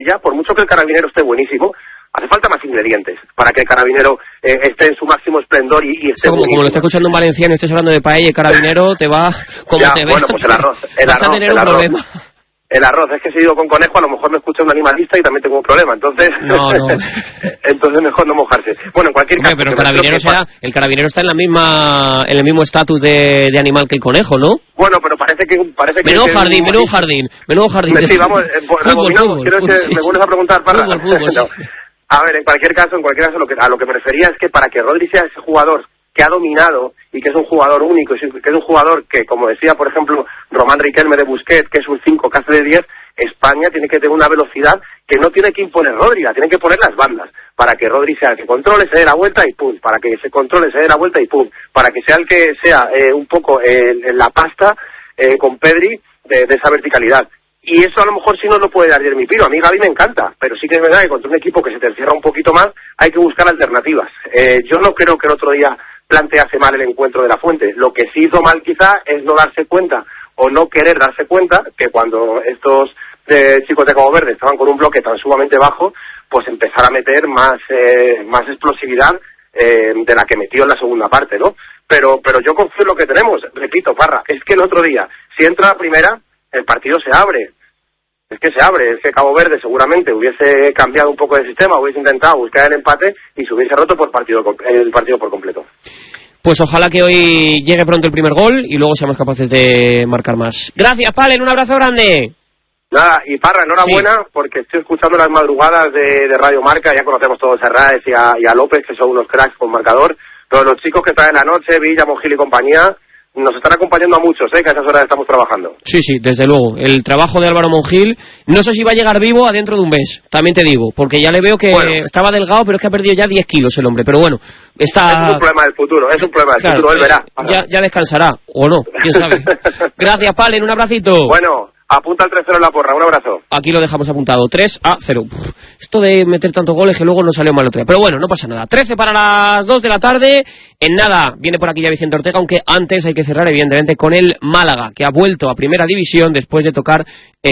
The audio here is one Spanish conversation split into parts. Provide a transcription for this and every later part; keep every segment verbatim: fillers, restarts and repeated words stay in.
ya, por mucho que el Carabinero esté buenísimo, hace falta más ingredientes para que el Carabinero eh, esté en su máximo esplendor y, y esté como, como lo está escuchando un valenciano y estés hablando de paella y Carabinero, te va como ya, te ve. Bueno, pues el arroz. El vas arroz, a tener el un arroz. problema. El arroz, es que si digo con conejo, a lo mejor me escucha un animalista y también tengo un problema, entonces no, no. entonces mejor no mojarse. Bueno, en cualquier caso... Hombre, pero el carabinero, será, el carabinero está en la misma en el mismo estatus de, de animal que el conejo, ¿no? Bueno, pero parece que... Parece menudo que jardín, menudo jardín, menudo jardín. Sí, vamos, eh, fútbol, fútbol, ¿Quieres fútbol, que sí, me vuelves a preguntar, Parra? Fútbol, fútbol, no. sí. A ver, en cualquier caso, en cualquier caso, lo que, a lo que me refería es que para que Rodri sea ese jugador que ha dominado y que es un jugador único, que es un jugador que, como decía, por ejemplo, Román Riquelme de Busquets, que es un cinco que hace de diez, España tiene que tener una velocidad que no tiene que imponer Rodri, la tiene que poner las bandas, para que Rodri sea el que controle, se dé la vuelta y pum, para que se controle, se dé la vuelta y pum, para que sea el que sea eh, un poco eh, en la pasta eh, con Pedri de, de esa verticalidad. Y eso a lo mejor sí no lo puede dar Jeremy Pino. A mí Gavi me encanta, pero sí que es verdad que contra un equipo que se te encierra un poquito más hay que buscar alternativas. Eh, yo no creo que el otro día plantease mal el encuentro de la Fuente. Lo que sí hizo mal quizá es no darse cuenta o no querer darse cuenta que cuando estos eh, chicos de Cabo Verde estaban con un bloque tan sumamente bajo, pues empezar a meter más eh, más explosividad eh, de la que metió en la segunda parte, ¿no? Pero pero yo confío en lo que tenemos. Repito, Parra, es que el otro día, si entra la primera, el partido se abre. Es que se abre, es que Cabo Verde seguramente hubiese cambiado un poco de sistema, hubiese intentado buscar el empate y se hubiese roto por partido, el partido por completo. Pues ojalá que hoy llegue pronto el primer gol y luego seamos capaces de marcar más. Gracias, Palen, un abrazo grande. Nada, y Parra, enhorabuena, sí, porque estoy escuchando las madrugadas de, de Radio Marca, ya conocemos todos a Raez y a, y a López, que son unos cracks con marcador, pero los chicos que están en la noche, Villa, Mongil y compañía, nos están acompañando a muchos, ¿eh? Que a esas horas estamos trabajando. Sí, sí, desde luego. El trabajo de Álvaro Mongil, no sé si va a llegar vivo a dentro de un mes, también te digo, porque ya le veo que bueno, estaba delgado, pero es que ha perdido ya diez kilos el hombre, pero bueno, está... Es un problema del futuro, es un problema del claro, futuro, él verá. Ya, ya descansará, o no, quién sabe. Gracias, Palen, un abracito. Bueno, apunta el tres cero en la porra, un abrazo. Aquí lo dejamos apuntado, tres a cero. Esto de meter tantos goles que luego no salió mal otra vez. Pero bueno, no pasa nada. trece para las dos de la tarde. En nada, viene por aquí ya Vicente Ortega, aunque antes hay que cerrar evidentemente con el Málaga, que ha vuelto a Primera División después de tocar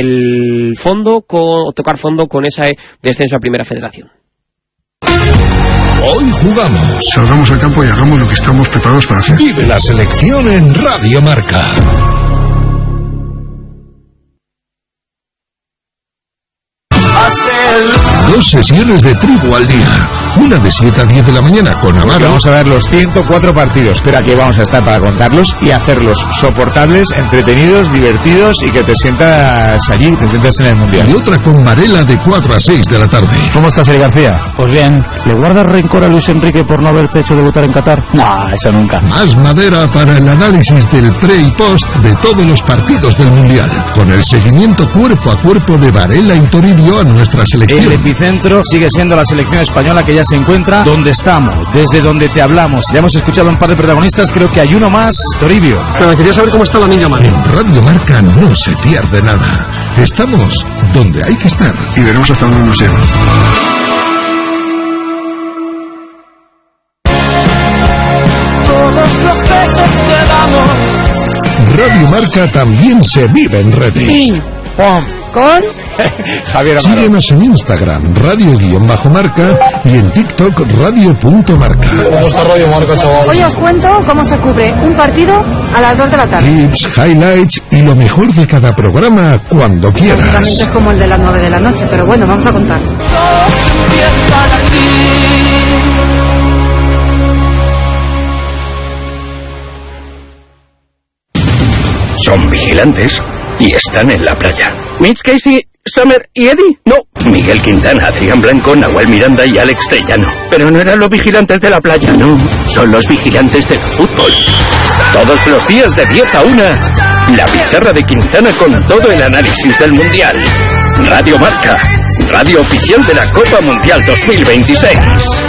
el fondo, con, tocar fondo con ese descenso a Primera Federación. Hoy jugamos. Salgamos al campo y hagamos lo que estamos preparados para hacer. Vive la selección en Radio Marca. Dos sesiones de tribu al día. Una de siete a diez de la mañana con Amaro. Vamos a ver los ciento cuatro partidos. Espera, que vamos a estar para contarlos y hacerlos soportables, entretenidos, divertidos y que te sientas allí, te sientas en el Mundial. Y otra con Varela de cuatro a seis de la tarde. ¿Cómo estás, Eri García? Pues bien. ¿Le guardas rencor a Luis Enrique por no haberte hecho debutar en Qatar? No, eso nunca. Más madera para el análisis del pre y post de todos los partidos del Mundial. Con el seguimiento cuerpo a cuerpo de Varela y Toribio a nuestra selección. El epicentro sigue siendo la selección española, que ya se encuentra donde estamos, desde donde te hablamos. Ya hemos escuchado un par de protagonistas, creo que hay uno más, Toribio. Pero quería saber cómo está la Lamine Yamal. En Radio Marca no se pierde nada. Estamos donde hay que estar. Y veremos hasta dónde nos lleva. Todos los besos que damos. Radio Marca también se vive en redes. Pim, pom, con Javier Amaro. Síguenos en Instagram, radio-marca, y en TikTok, radio.marca. ¿Cómo está Radio Marca, chaval? Hoy os cuento cómo se cubre un partido a las dos de la tarde. Clips, highlights y lo mejor de cada programa cuando quieras. Básicamente es como el de las nueve de la noche, pero bueno, vamos a contar. Son vigilantes y están en la playa. Mitch, Casey, Summer y Eddie. No, Miguel Quintana, Adrián Blanco, Nahuel Miranda y Alex Tellano. Pero no eran los vigilantes de la playa. No, son los vigilantes del fútbol. Todos los días de diez a una, la pizarra de Quintana con todo el análisis del Mundial. Radio Marca, radio oficial de la Copa Mundial dos mil veintiséis.